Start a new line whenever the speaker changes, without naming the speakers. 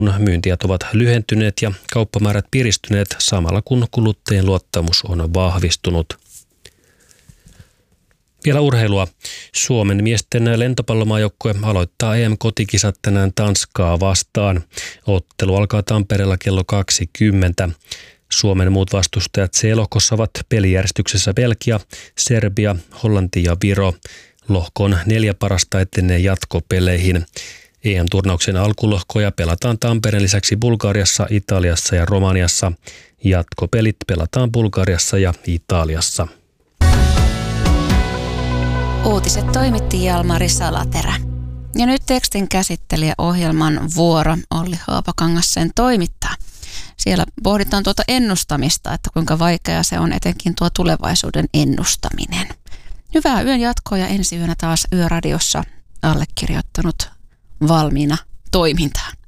Myyntiajat ovat lyhentyneet ja kauppamäärät piristyneet samalla kun kuluttajien luottamus on vahvistunut. Vielä urheilua. Suomen miesten lentopallomaajoukkue aloittaa EM-kotikisat tänään Tanskaa vastaan. Ottelu alkaa Tampereella kello 20. Suomen muut vastustajat C-lohkossa ovat pelijärjestyksessä Belgia, Serbia, Hollanti ja Viro. Lohkon 4 parasta etenee jatkopeleihin. EM-turnauksen alkulohkoja pelataan Tampereen lisäksi Bulgariassa, Italiassa ja Romaniassa. Jatkopelit pelataan Bulgariassa ja Italiassa.
Uutiset toimitti Jalmari Salaterä. Ja nyt tekstin käsittelijäohjelman vuoro. Olli Haapakangas sen toimittaa. Siellä pohditaan tuota ennustamista, että kuinka vaikeaa se on etenkin tuo tulevaisuuden ennustaminen. Hyvää yön jatkoa ja ensi yönä taas Yöradiossa allekirjoittanut valmiina toimintaan.